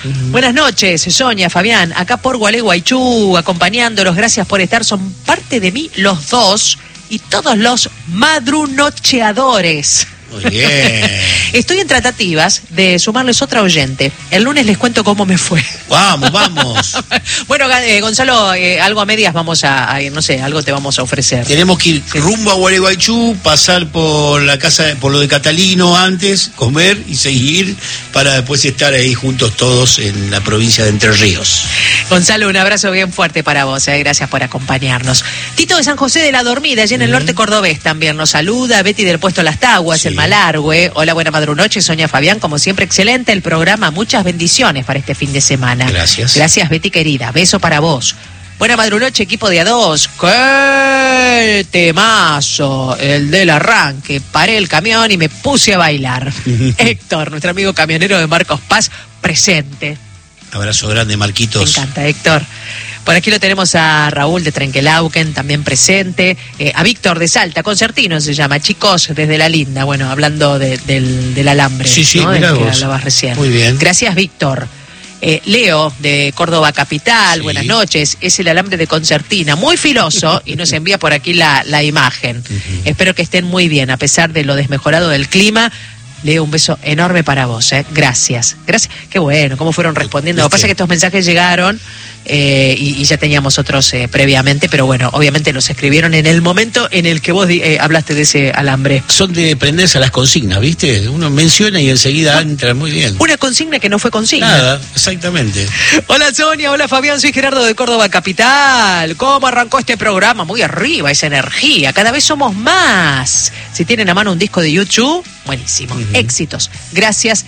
Buenas noches, Sonia, Fabián, acá por Gualeguaychú, acompañándolos, gracias por estar, son parte de mí los dos y todos los madrunocheadores. Muy bien. Estoy en tratativas de sumarles otra oyente. El lunes les cuento cómo me fue. Vamos. Bueno, Gonzalo, algo a medias vamos a ir, no sé, algo te vamos a ofrecer. Tenemos que ir rumbo a Gualeguaychú, pasar por la casa, por lo de Catalino antes, comer y seguir para después estar ahí juntos todos en la provincia de Entre Ríos. Gonzalo, un abrazo bien fuerte para vos, gracias por acompañarnos. Tito de San José de la Dormida, allí en el norte cordobés también nos saluda. Betty del puesto Las Taguas, el Malargüe. Hola, buena madrunoche, Sonia, Fabián, como siempre, excelente el programa, muchas bendiciones para este fin de semana. Gracias. Gracias, Betty querida, beso para vos. Buena madrunoche, equipo de A2. ¡Qué temazo! El del arranque. Paré el camión y me puse a bailar. Héctor, nuestro amigo camionero de Marcos Paz, presente. Abrazo grande, Marquitos. Me encanta, Héctor. Por aquí lo tenemos a Raúl de Trenquelauquen, también presente. A Víctor de Salta, Concertino se llama. Chicos, desde La Linda. Bueno, hablando del alambre. Sí, ¿no? mirá del que vos. hablabas recién. Muy bien. Gracias, Víctor. Leo de Córdoba Capital, buenas noches, es el alambre de concertina, muy filoso y nos envía por aquí la imagen. Espero que estén muy bien, a pesar de lo desmejorado del clima. Leo, un beso enorme para vos, gracias. Qué bueno, cómo fueron respondiendo. Lo que pasa es que estos mensajes llegaron y ya teníamos otros previamente, pero bueno, obviamente los escribieron en el momento en el que vos hablaste de ese alambre. Son de prenderse a las consignas, ¿viste? Uno menciona y enseguida entra muy bien. Una consigna que no fue consigna. Nada, exactamente. Hola Sonia, hola Fabián, soy Gerardo de Córdoba Capital. ¿Cómo arrancó este programa? Muy arriba, esa energía, cada vez somos más. Si tienen a mano un disco de YouTube, buenísimo. Éxitos. Gracias.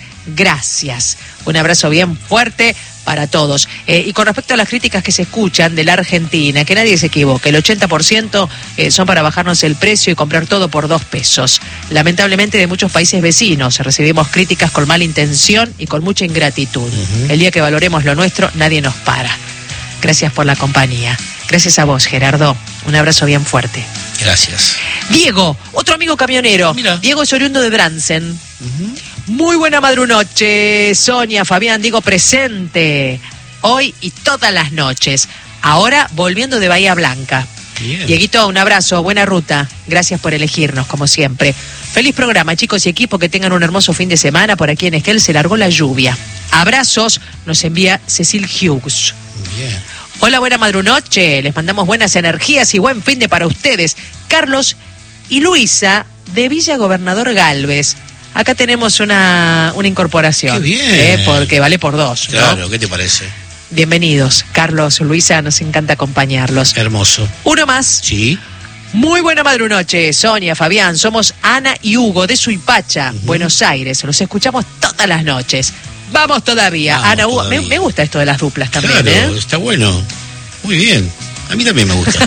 Un abrazo bien fuerte para todos. Y con respecto a las críticas que se escuchan de la Argentina, que nadie se equivoque, el 80% son para bajarnos el precio y comprar todo por 2 pesos. Lamentablemente de muchos países vecinos recibimos críticas con mala intención y con mucha ingratitud. El día que valoremos lo nuestro, nadie nos para. Gracias por la compañía. Gracias a vos, Gerardo. Un abrazo bien fuerte. Gracias. Diego, otro amigo camionero. Mira. Diego es oriundo de Bransen. Muy buena madrunoche, Sonia, Fabián, Diego presente. Hoy y todas las noches. Ahora volviendo de Bahía Blanca. Bien. Dieguito, un abrazo, buena ruta. Gracias por elegirnos, como siempre. Feliz programa, chicos y equipo, que tengan un hermoso fin de semana. Por aquí en Esquel se largó la lluvia. Abrazos, nos envía Cecil Hughes. Bien. Hola, buena madrunoche. Les mandamos buenas energías y buen fin de para ustedes. Carlos y Luisa de Villa Gobernador Galvez. Acá tenemos una incorporación. ¡Qué bien! Porque vale por 2, ¿no? Claro, ¿qué te parece? Bienvenidos, Carlos, Luisa, nos encanta acompañarlos. Hermoso. Uno más. Sí. Muy buena madrunoche, Sonia, Fabián. Somos Ana y Hugo de Suipacha, Buenos Aires. Los escuchamos todas las noches. Vamos todavía. Vamos Ana, Hugo, todavía. me gusta esto de las duplas también, Claro, está bueno. Muy bien. A mí también me gusta.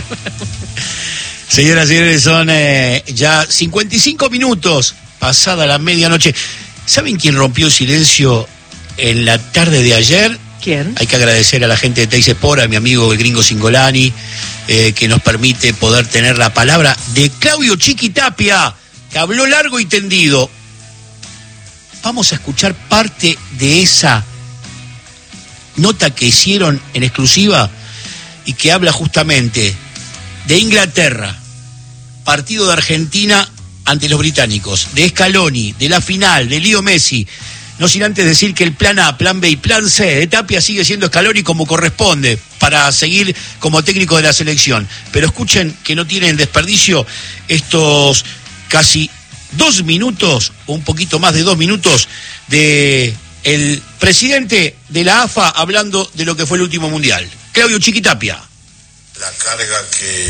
Señoras y señores, son ya 55 minutos pasada la medianoche. ¿Saben quién rompió el silencio en la tarde de ayer? ¿Quién? Hay que agradecer a la gente de Teis Sport, a mi amigo el gringo Singolani, que nos permite poder tener la palabra de Claudio Chiquitapia, que habló largo y tendido. Vamos a escuchar parte de esa nota que hicieron en exclusiva y que habla justamente de Inglaterra, partido de Argentina ante los británicos, de Scaloni, de la final, de Leo Messi. No sin antes decir que el plan A, plan B y plan C de Tapia sigue siendo Scaloni como corresponde para seguir como técnico de la selección. Pero escuchen que no tienen desperdicio estos casi 2 minutos, o un poquito más de 2 minutos, de el presidente de la AFA hablando de lo que fue el último mundial. Claudio Chiquitapia. La carga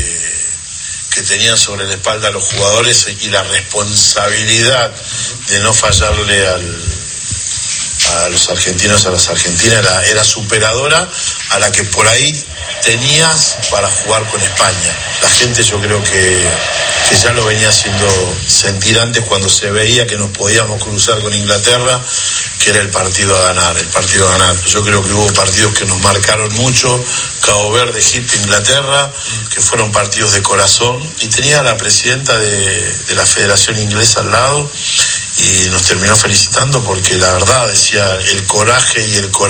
que tenían sobre la espalda los jugadores y la responsabilidad de no fallarle a los argentinos, a las argentinas, era superadora a la que por ahí tenías para jugar con España. La gente, yo creo que ya lo venía haciendo sentir antes, cuando se veía que nos podíamos cruzar con Inglaterra, que era el partido a ganar. Yo creo que hubo partidos que nos marcaron mucho, Cabo Verde, Egipto, Inglaterra, que fueron partidos de corazón, y tenía a la presidenta de la Federación Inglesa al lado, y nos terminó felicitando porque la verdad decía el coraje y el coraje